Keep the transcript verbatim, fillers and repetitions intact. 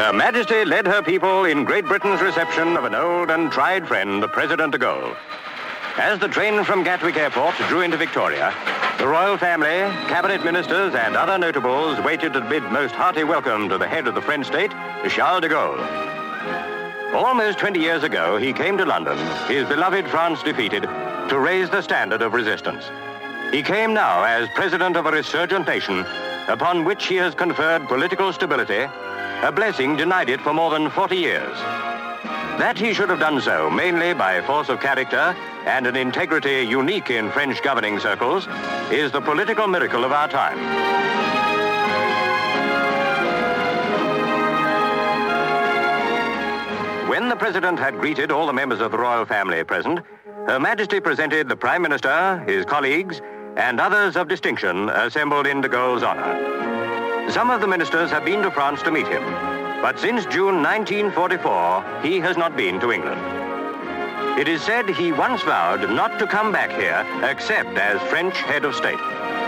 Her Majesty led her people in Great Britain's reception of an old and tried friend, the President de Gaulle. As the train from Gatwick Airport drew into Victoria, the royal family, cabinet ministers, and other notables waited to bid most hearty welcome to the head of the French state, Charles de Gaulle. Almost twenty years ago, he came to London, his beloved France defeated, to raise the standard of resistance. He came now as president of a resurgent nation, upon which he has conferred political stability, a blessing denied it for more than forty years. That he should have done so mainly by force of character and an integrity unique in French governing circles is the political miracle of our time. When the President had greeted all the members of the royal family present, Her Majesty presented the Prime Minister, his colleagues, and others of distinction assembled in de Gaulle's honor. Some of the ministers have been to France to meet him, but since June nineteen forty-four, he has not been to England. It is said he once vowed not to come back here except as French head of state.